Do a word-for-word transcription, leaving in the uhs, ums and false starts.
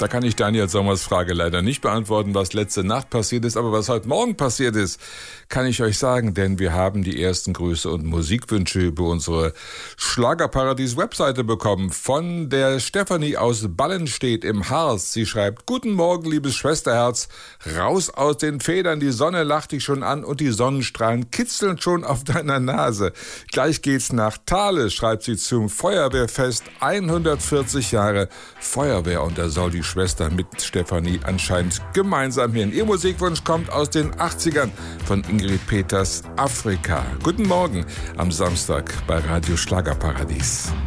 Da kann ich Daniel Sommers Frage leider nicht beantworten, was letzte Nacht passiert ist, aber was heute Morgen passiert ist, kann ich euch sagen, denn wir haben die ersten Grüße und Musikwünsche über unsere Schlagerparadies-Webseite bekommen von der Stefanie aus Ballenstedt im Harz. Sie schreibt: Guten Morgen, liebes Schwesterherz, raus aus den Federn, die Sonne lacht dich schon an und die Sonnenstrahlen kitzeln schon auf deiner Nase. Gleich geht's nach Thale, schreibt sie zum Feuerwehrfest, hundertvierzig Jahre Feuerwehr, und da soll die Schwester mit Stefanie anscheinend gemeinsam hin. Ihr Musikwunsch kommt aus den achtzigern von Ingrid Peters, Afrika. Guten Morgen am Samstag bei Radio Schlagerparadies.